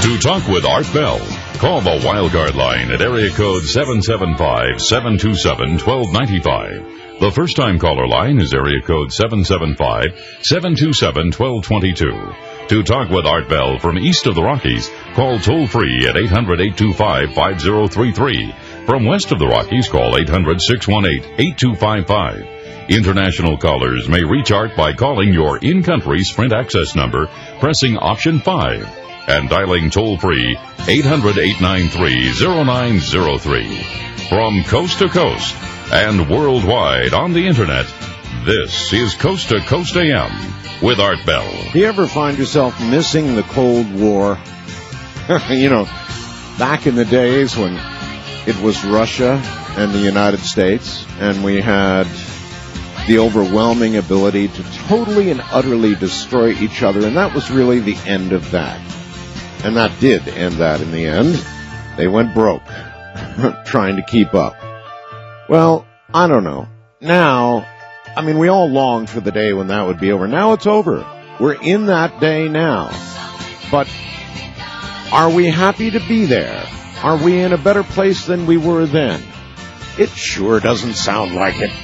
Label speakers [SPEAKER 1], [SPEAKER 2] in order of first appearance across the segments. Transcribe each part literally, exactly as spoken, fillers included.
[SPEAKER 1] To talk with Art Bell, call the Wildcard line at area code seven seven five, seven two seven, one two nine five. The first-time caller line is area code seven seven five, seven two seven, one two two two. To talk with Art Bell from east of the Rockies, call toll-free at eight hundred, eight two five, five zero three three. From west of the Rockies, call eight hundred, six one eight, eight two five five. International callers may reach Art by calling your in-country Sprint access number, pressing option five, and dialing toll-free eight hundred, eight nine three, zero nine zero three. From coast to coast and worldwide on the Internet, this is Coast to Coast A M with Art Bell.
[SPEAKER 2] Do you ever find yourself missing the Cold War? You know, back in the days when it was Russia and the United States, and we had the overwhelming ability to totally and utterly destroy each other, and that was really the end of that. And that did end that in the end. They went broke trying to keep up. Well, I don't know. Now, I mean, we all longed for the day when that would be over. Now it's over. We're in that day now. But are we happy to be there? Are we in a better place than we were then? It sure doesn't sound like it.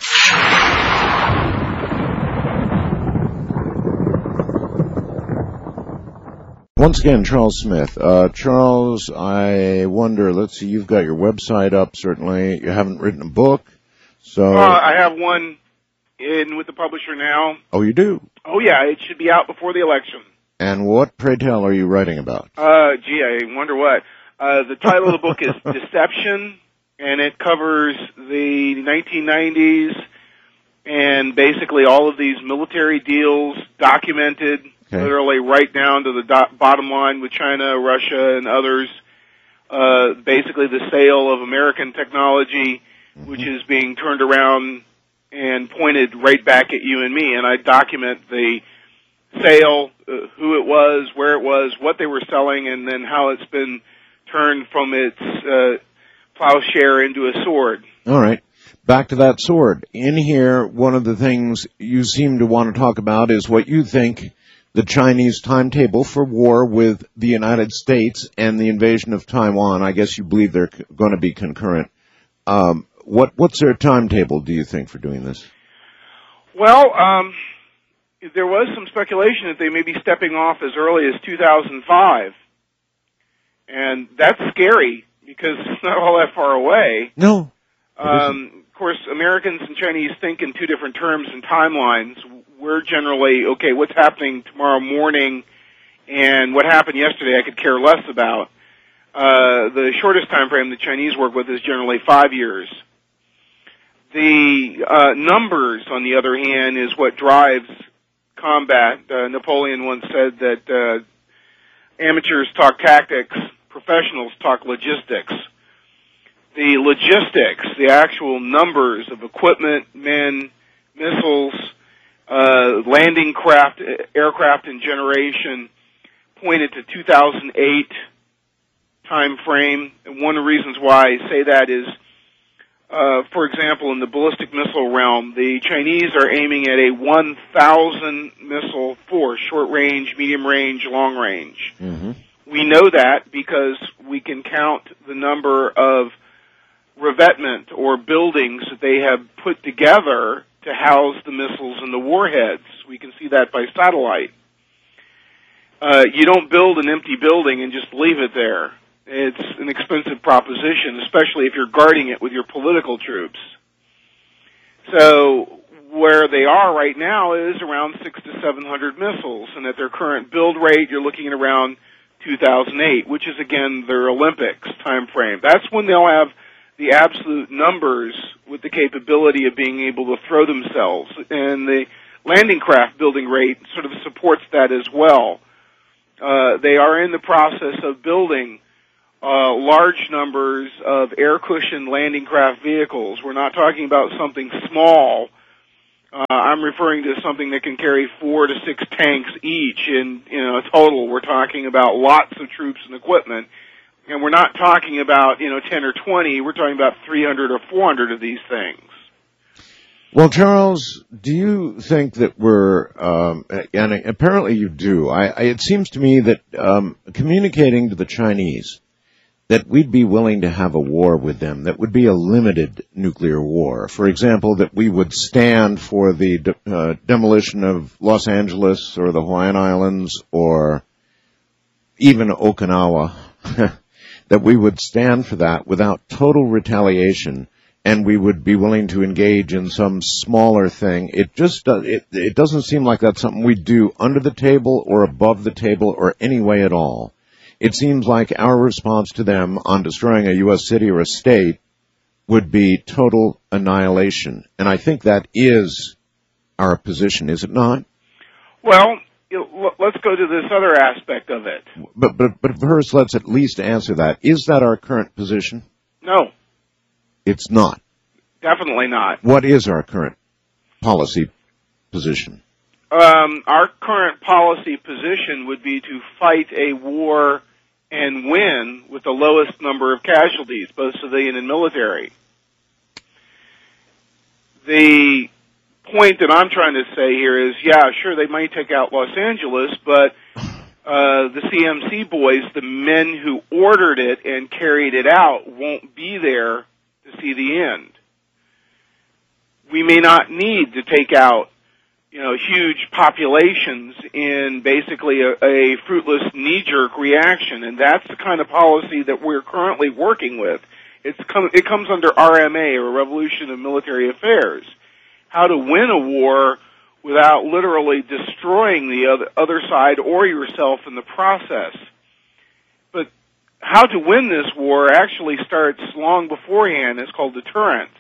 [SPEAKER 2] Once again, Charles Smith. Uh, Charles, I wonder, let's see, you've got your website up, certainly. You haven't written a book, so...
[SPEAKER 3] Uh, I have one in with the publisher now.
[SPEAKER 2] Oh, you do?
[SPEAKER 3] Oh, yeah, it should be out before the election.
[SPEAKER 2] And what, pray tell, are you writing about?
[SPEAKER 3] Uh, gee, I wonder what. Uh, the title of the book is Deception, and it covers the nineteen nineties and basically all of these military deals documented, okay, literally right down to the do- bottom line with China, Russia, and others. Uh, basically the sale of American technology, mm-hmm, which is being turned around and pointed right back at you and me. And I document the sale, uh, who it was, where it was, what they were selling, and then how it's been turned from its uh, plowshare into a sword.
[SPEAKER 2] All right. Back to that sword. In here, one of the things you seem to want to talk about is what you think the Chinese timetable for war with the United States and the invasion of Taiwan. I guess you believe they're c- going to be concurrent. Um, what what's their timetable, do you think, for doing this?
[SPEAKER 3] Well, um, there was some speculation that they may be stepping off as early as two thousand five. And that's scary because it's not all that far away.
[SPEAKER 2] No.
[SPEAKER 3] Um, of course, Americans and Chinese think in two different terms and timelines. We're generally, okay, what's happening tomorrow morning and what happened yesterday I could care less about. Uh, the shortest time frame the Chinese work with is generally five years. The uh, numbers, on the other hand, is what drives combat. Uh, Napoleon once said that uh, amateurs talk tactics, professionals talk logistics. The logistics, the actual numbers of equipment, men, missiles, uh, landing craft, aircraft and generation pointed to two thousand eight time frame. And one of the reasons why I say that is, uh, for example, in the ballistic missile realm, the Chinese are aiming at a one thousand missile force, short range, medium range, long range.
[SPEAKER 2] Mm-hmm.
[SPEAKER 3] We know that because we can count the number of revetment or buildings that they have put together to house the missiles and the warheads. We can see that by satellite. Uh, you don't build an empty building and just leave it there. It's an expensive proposition, especially if you're guarding it with your political troops. So where they are right now is around six to seven hundred missiles, and at their current build rate, you're looking at around two thousand eight, which is again their Olympics time frame. That's when they'll have the absolute numbers with the capability of being able to throw themselves, and the landing craft building rate sort of supports that as well. Uh, they are in the process of building uh, large numbers of air cushion landing craft vehicles. We're not talking about something small. Uh, I'm referring to something that can carry four to six tanks each in, you know, total. We're talking about lots of troops and equipment. And we're not talking about, you know, ten or twenty. We're talking about three hundred or four hundred of these things.
[SPEAKER 2] Well, Charles, do you think that we're, um, and apparently you do, I, I, it seems to me that um, communicating to the Chinese that we'd be willing to have a war with them that would be a limited nuclear war. For example, that we would stand for the de- uh, demolition of Los Angeles or the Hawaiian Islands or even Okinawa, that we would stand for that without total retaliation, and we would be willing to engage in some smaller thing. It just does, it, it doesn't seem like that's something we do under the table or above the table or any way at all. It seems like our response to them on destroying a U S city or a state would be total annihilation. And I think that is our position, is it not?
[SPEAKER 3] Well, you know, let's go to this other aspect of it.
[SPEAKER 2] But, but, but first, let's at least answer that. Is that our current position?
[SPEAKER 3] No.
[SPEAKER 2] It's not.
[SPEAKER 3] Definitely not.
[SPEAKER 2] What is our current policy position?
[SPEAKER 3] Um, our current policy position would be to fight a war and win with the lowest number of casualties, both civilian and military. The point that I'm trying to say here is, yeah, sure, they might take out Los Angeles, but uh, the C M C boys, the men who ordered it and carried it out, won't be there to see the end. We may not need to take out, you know, huge populations in basically a, a fruitless knee-jerk reaction, and that's the kind of policy that we're currently working with. It's come, it comes under R M A, or Revolution of Military Affairs. How to win a war without literally destroying the other, other side or yourself in the process. But how to win this war actually starts long beforehand. It's called deterrence.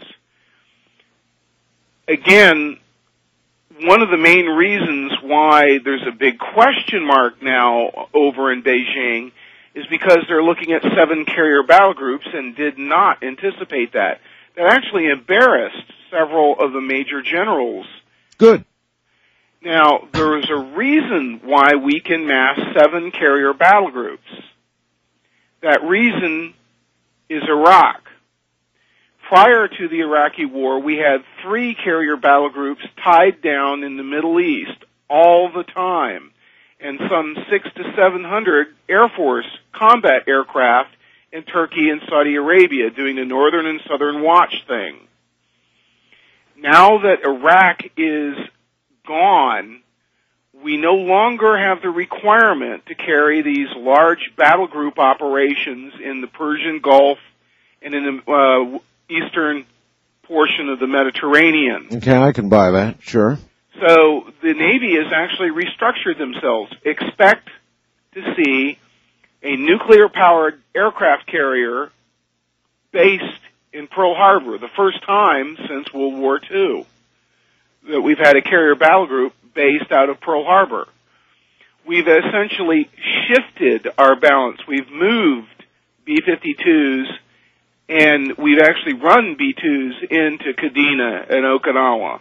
[SPEAKER 3] Again, one of the main reasons why there's a big question mark now over in Beijing is because they're looking at seven carrier battle groups and did not anticipate that. That actually embarrassed several of the major generals.
[SPEAKER 2] Good.
[SPEAKER 3] Now, there is a reason why we can mass seven carrier battle groups. That reason is Iraq. Prior to the Iraqi war, we had three carrier battle groups tied down in the Middle East all the time, and some six to seven hundred Air Force combat aircraft in Turkey and Saudi Arabia doing the Northern and Southern Watch thing. Now that Iraq is gone, we no longer have the requirement to carry these large battle group operations in the Persian Gulf and in the uh, eastern portion of the Mediterranean.
[SPEAKER 2] Okay, I can buy that, sure.
[SPEAKER 3] So the Navy has actually restructured themselves. Expect to see a nuclear-powered aircraft carrier based in Pearl Harbor, the first time since World War Two that we've had a carrier battle group based out of Pearl Harbor. We've essentially shifted our balance. We've moved B fifty-twos, and we've actually run B twos into Kadena and Okinawa.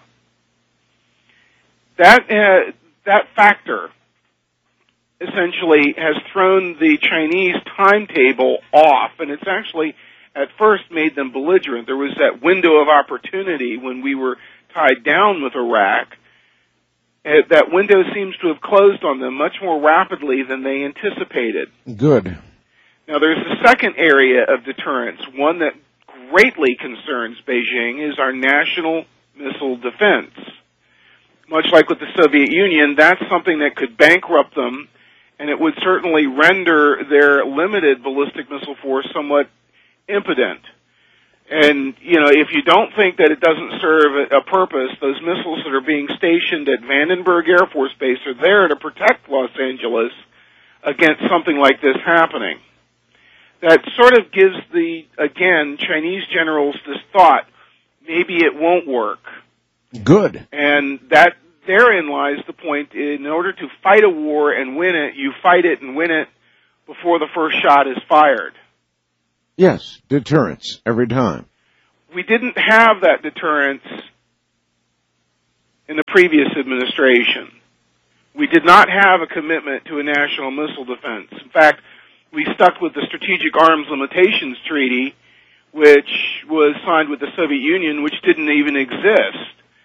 [SPEAKER 3] That uh, that factor essentially has thrown the Chinese timetable off, and it's actually at first made them belligerent. There was that window of opportunity when we were tied down with Iraq. Uh, that window seems to have closed on them much more rapidly than they anticipated.
[SPEAKER 2] Good.
[SPEAKER 3] Now, there's a second area of deterrence, one that greatly concerns Beijing, is our national missile defense. Much like with the Soviet Union, that's something that could bankrupt them, and it would certainly render their limited ballistic missile force somewhat impotent. And, you know, if you don't think that it doesn't serve a purpose, those missiles that are being stationed at Vandenberg Air Force Base are there to protect Los Angeles against something like this happening. That sort of gives the, again, Chinese generals this thought, maybe it won't work.
[SPEAKER 2] Good.
[SPEAKER 3] And that therein lies the point. In order to fight a war and win it, you fight it and win it before the first shot is fired.
[SPEAKER 2] Yes, deterrence, every time.
[SPEAKER 3] We didn't have that deterrence in the previous administration. We did not have a commitment to a national missile defense. In fact, we stuck with the Strategic Arms Limitations Treaty, which was signed with the Soviet Union, which didn't even exist.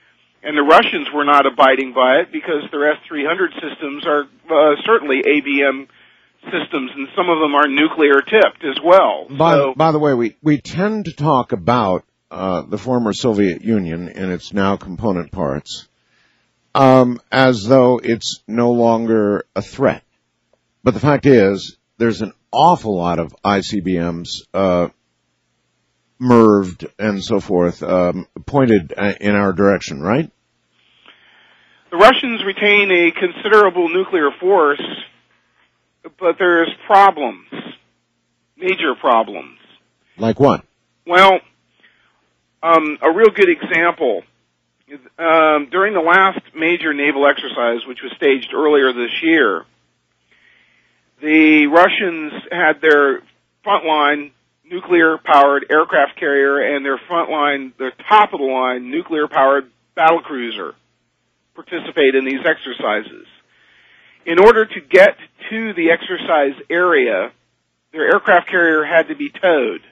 [SPEAKER 3] And the Russians were not abiding by it because their S three hundred systems are uh, certainly A B M systems, and some of them are nuclear-tipped as well.
[SPEAKER 2] By,
[SPEAKER 3] so,
[SPEAKER 2] by the way, we, we tend to talk about uh, the former Soviet Union and its now component parts um, as though it's no longer a threat. But the fact is, there's an awful lot of I C B Ms uh, M I R V'd and so forth um, pointed in our direction, right?
[SPEAKER 3] The Russians retain a considerable nuclear force, but there's problems, major problems.
[SPEAKER 2] Like what?
[SPEAKER 3] Well, um, a real good example, is, um, during the last major naval exercise, which was staged earlier this year, the Russians had their frontline nuclear-powered aircraft carrier and their frontline, their top-of-the-line nuclear-powered battlecruiser participate in these exercises. In order to get to the exercise area, their aircraft carrier had to be towed.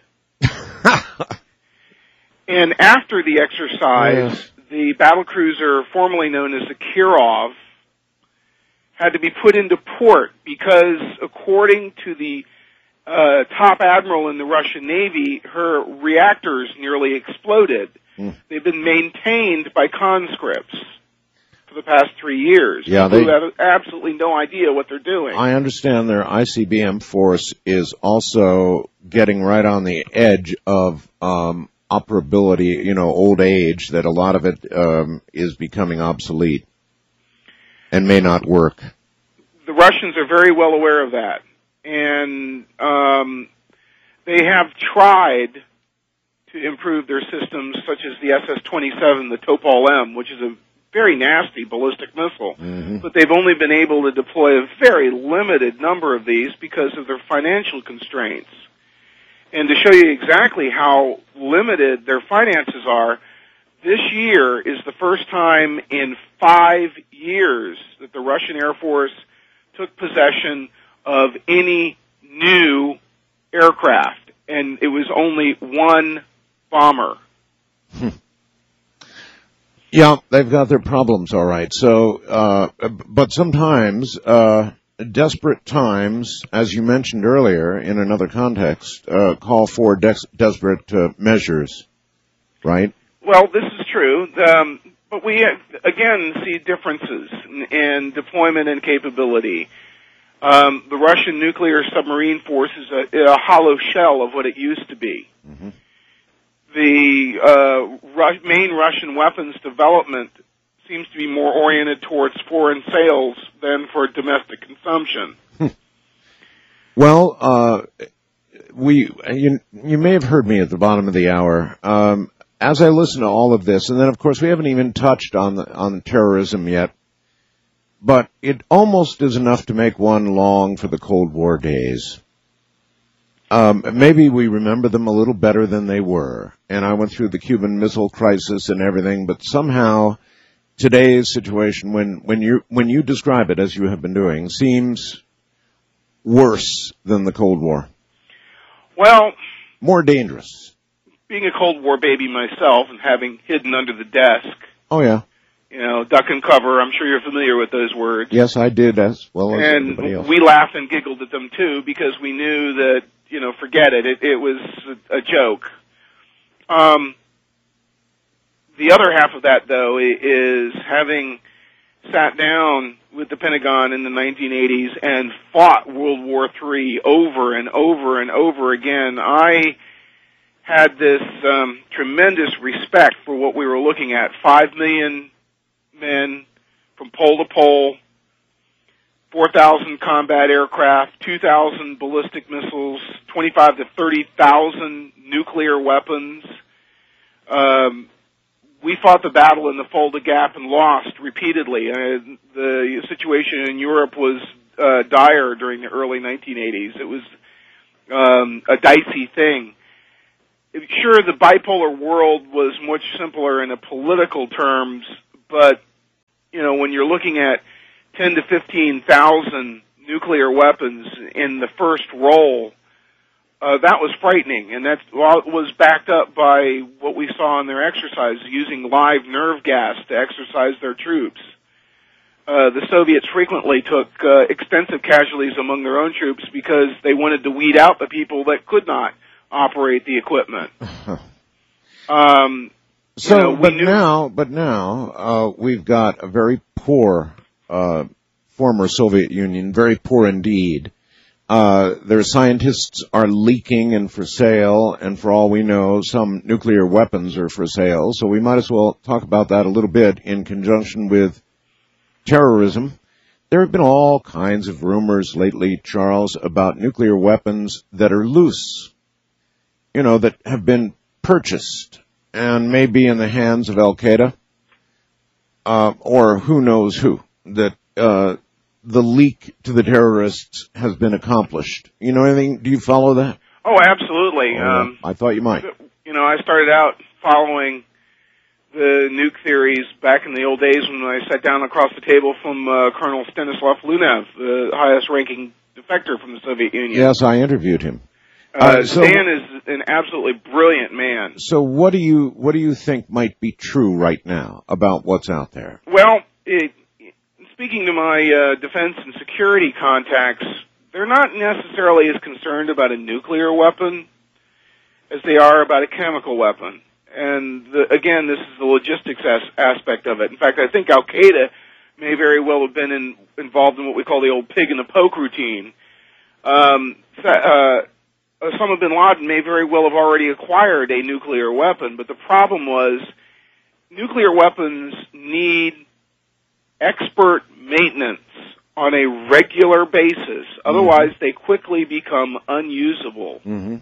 [SPEAKER 3] And after the exercise, yeah. the battlecruiser, formerly known as the Kirov, had to be put into port because, according to the uh, top admiral in the Russian Navy, her reactors nearly exploded. Mm. They've been maintained by conscripts for the past three years.
[SPEAKER 2] Yeah, they
[SPEAKER 3] who have absolutely no idea what they're doing.
[SPEAKER 2] I understand their I C B M force is also getting right on the edge of um, operability, you know, old age, that a lot of it um, is becoming obsolete and may not work.
[SPEAKER 3] The Russians are very well aware of that, and um, they have tried to improve their systems, such as the S S twenty-seven, the Topol-M, which is a very nasty ballistic missile,
[SPEAKER 2] mm-hmm.
[SPEAKER 3] but they've only been able to deploy a very limited number of these because of their financial constraints. And to show you exactly how limited their finances are, this year is the first time in five years that the Russian Air Force took possession of any new aircraft, and it was only one bomber.
[SPEAKER 2] Hmm. Yeah, they've got their problems, all right. So, uh, but sometimes, uh, desperate times, as you mentioned earlier in another context, uh, call for des- desperate uh, measures, right?
[SPEAKER 3] Well, this is true, um, but we again see differences in, in deployment and capability. Um, the Russian nuclear submarine force is a, a hollow shell of what it used to be.
[SPEAKER 2] Mm-hmm.
[SPEAKER 3] The uh, Ru- main Russian weapons development seems to be more oriented towards foreign sales than for domestic consumption.
[SPEAKER 2] Well, uh, we you, you may have heard me at the bottom of the hour. Um, as I listen to all of this, and then of course we haven't even touched on the, on terrorism yet, but it almost is enough to make one long for the Cold War days. Um, maybe we remember them a little better than they were. And I went through the Cuban Missile Crisis and everything, but somehow today's situation, when, when you, when you describe it as you have been doing, seems worse than the Cold War.
[SPEAKER 3] Well,
[SPEAKER 2] more dangerous.
[SPEAKER 3] Being a Cold War baby myself and having hidden under the desk.
[SPEAKER 2] Oh yeah.
[SPEAKER 3] You know, duck and cover, I'm sure you're familiar with those words.
[SPEAKER 2] Yes, I did, as well as
[SPEAKER 3] and
[SPEAKER 2] everybody else.
[SPEAKER 3] We laughed and giggled at them, too, because we knew that, you know, forget it, it, it was a, a joke. Um, the other half of that, though, is having sat down with the Pentagon in the nineteen eighties and fought World War Three over and over and over again, I had this um, tremendous respect for what we were looking at. Five million men from pole to pole, four thousand combat aircraft, two thousand ballistic missiles, twenty-five to thirty thousand nuclear weapons. Um, we fought the battle in the Fulda Gap and lost repeatedly. Uh, the situation in Europe was uh, dire during the early nineteen eighties. It was um, a dicey thing. Sure, the bipolar world was much simpler in the political terms, but you know, when you're looking at ten to fifteen thousand nuclear weapons in the first roll, uh, that was frightening, and that was backed up by what we saw in their exercises, using live nerve gas to exercise their troops. Uh, the Soviets frequently took uh, extensive casualties among their own troops because they wanted to weed out the people that could not operate the equipment. um,
[SPEAKER 2] so,
[SPEAKER 3] you know,
[SPEAKER 2] but
[SPEAKER 3] knew-
[SPEAKER 2] now, but now uh, we've got a very poor uh, former Soviet Union, very poor indeed. Uh, their scientists are leaking and for sale, and for all we know, some nuclear weapons are for sale. So we might as well talk about that a little bit in conjunction with terrorism. There have been all kinds of rumors lately, Charles, about nuclear weapons that are loose, you know, that have been purchased and may be in the hands of Al-Qaeda, uh, or who knows who, that uh, the leak to the terrorists has been accomplished. You know anything? Do you follow that?
[SPEAKER 3] Oh, absolutely.
[SPEAKER 2] Oh,
[SPEAKER 3] um,
[SPEAKER 2] I thought you might.
[SPEAKER 3] You know, I started out following the nuke theories back in the old days when I sat down across the table from uh, Colonel Stanislav Lunev, the highest-ranking defector from the Soviet Union.
[SPEAKER 2] Yes, I interviewed him.
[SPEAKER 3] Uh,
[SPEAKER 2] Uh, so-
[SPEAKER 3] Stan is an absolutely brilliant man.
[SPEAKER 2] So what do you what do you think might be true right now about what's out there?
[SPEAKER 3] Well, it, speaking to my uh, defense and security contacts, they're not necessarily as concerned about a nuclear weapon as they are about a chemical weapon. And the, again, this is the logistics as- aspect of it. In fact, I think Al-Qaeda may very well have been in, involved in what we call the old pig in the poke routine. Um, uh, Osama bin Laden may very well have already acquired a nuclear weapon, but the problem was nuclear weapons need expert maintenance on a regular basis. Otherwise, they quickly become unusable.
[SPEAKER 2] Mm-hmm.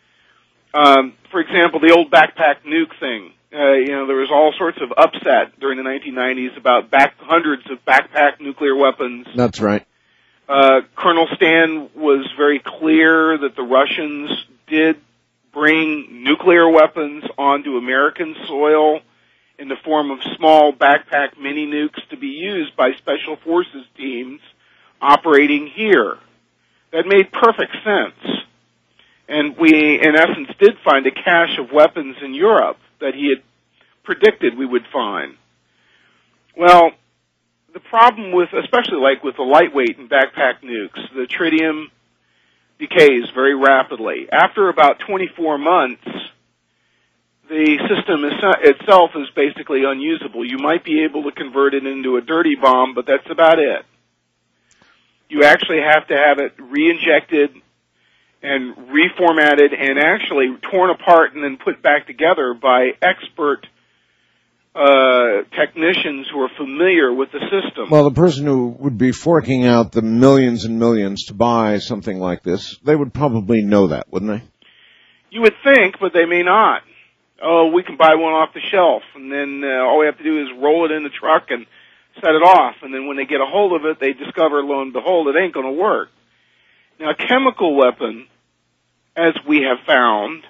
[SPEAKER 3] Um, for example, the old backpack nuke thing. Uh, you know, there was all sorts of upset during the nineteen nineties about back hundreds of backpack nuclear weapons.
[SPEAKER 2] That's right.
[SPEAKER 3] Uh, Colonel Stan was very clear that the Russians did bring nuclear weapons onto American soil in the form of small backpack mini nukes to be used by special forces teams operating here. That made perfect sense. And we, in essence, did find a cache of weapons in Europe that he had predicted we would find. Well, the problem with, especially like with the lightweight and backpack nukes, the tritium decays very rapidly. After about twenty-four months, the system is, itself is basically unusable. You might be able to convert it into a dirty bomb, but that's about it. You actually have to have it re-injected and reformatted and actually torn apart and then put back together by expert uh, technicians who are familiar with the system.
[SPEAKER 2] Well, the person who would be forking out the millions and millions to buy something like this, they would probably know that, wouldn't they?
[SPEAKER 3] You would think, but they may not. Oh, we can buy one off the shelf, and then uh, all we have to do is roll it in the truck and set it off. And then when they get a hold of it, they discover, lo and behold, it ain't going to work. Now, a chemical weapon, as we have found,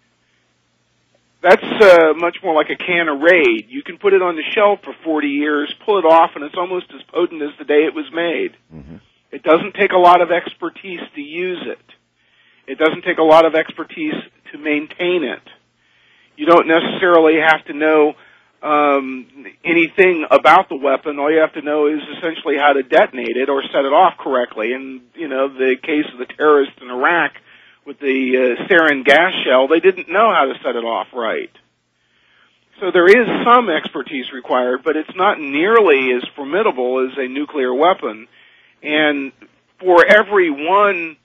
[SPEAKER 3] that's uh, much more like a can of Raid. You can put it on the shelf for forty years, pull it off, and it's almost as potent as the day it was made. Mm-hmm. It doesn't take a lot of expertise to use it. It doesn't take a lot of expertise to maintain it. You don't necessarily have to know um, anything about the weapon. All you have to know is essentially how to detonate it or set it off correctly. And, you know, the case of the terrorists in Iraq with the uh, sarin gas shell, they didn't know how to set it off right. So there is some expertise required, but it's not nearly as formidable as a nuclear weapon. And for every one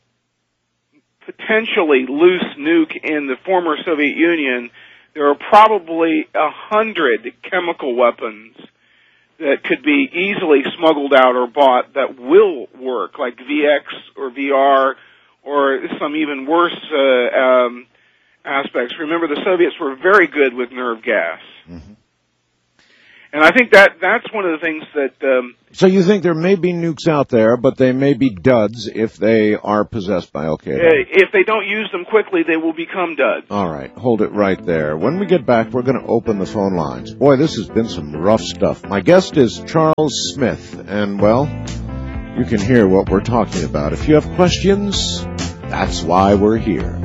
[SPEAKER 3] potentially loose nuke in the former Soviet Union, there are probably a hundred chemical weapons that could be easily smuggled out or bought that will work, like V X or V R or some even worse uh, um, aspects. Remember, the Soviets were very good with nerve gas. Mm-hmm. And I think that that's one of the things that... Um,
[SPEAKER 2] so you think there may be nukes out there, but they may be duds if they are possessed by Al-Qaeda?
[SPEAKER 3] Uh, if they don't use them quickly, they will become duds.
[SPEAKER 2] All right, hold it right there. When we get back, we're going to open the phone lines. Boy, this has been some rough stuff. My guest is Charles Smith, and, well, you can hear what we're talking about. If you have questions, that's why we're here.